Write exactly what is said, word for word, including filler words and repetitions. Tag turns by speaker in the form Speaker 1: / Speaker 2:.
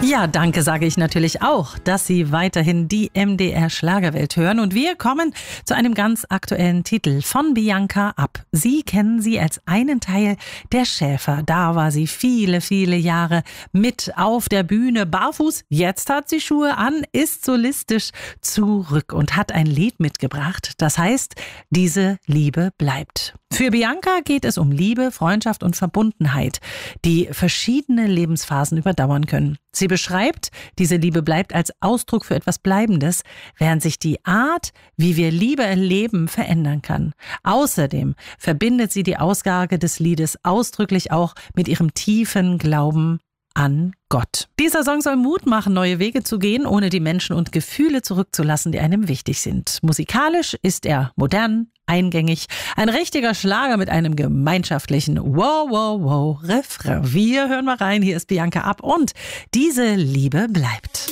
Speaker 1: Ja, danke sage ich natürlich auch, dass Sie weiterhin die M D R Schlagerwelt hören. Und wir kommen zu einem ganz aktuellen Titel von Bianca Ab. Sie kennen sie als einen Teil der Schäfer. Da war sie viele, viele Jahre mit auf der Bühne barfuß. Jetzt hat sie Schuhe an, ist solistisch zurück und hat ein Lied mitgebracht. Das heißt, diese Liebe bleibt. Für Bianca geht es um Liebe, Freundschaft und Verbundenheit, die verschiedene Lebensphasen überdauern können. Sie beschreibt, diese Liebe bleibt als Ausdruck für etwas Bleibendes, während sich die Art, wie wir Liebe erleben, verändern kann. Außerdem verbindet sie die Aussage des Liedes ausdrücklich auch mit ihrem tiefen Glauben an Gott. Dieser Song soll Mut machen, neue Wege zu gehen, ohne die Menschen und Gefühle zurückzulassen, die einem wichtig sind. Musikalisch ist er modern, eingängig, ein richtiger Schlager mit einem gemeinschaftlichen Wow, wow, wow Refrain. Wir hören mal rein, hier ist Bianca Ab und diese Liebe bleibt.